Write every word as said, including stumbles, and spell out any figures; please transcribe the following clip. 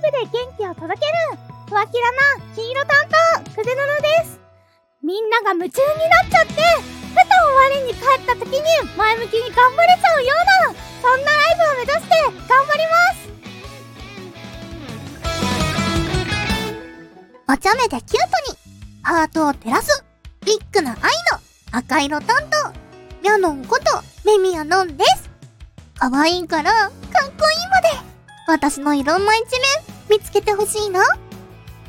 ブで元気を届けるふわきらな黄色担当くずなのです。みんなが夢中になっちゃって、ふと我に返った時に前向きに頑張れちゃうような、そんなライブを目指して頑張ります。お茶目でキュートにハートを照らすビッグな愛の赤色担当ミャノンことメミヤノンです。可愛いからかっこいいまで私のいろんな一面見つけてほしいな。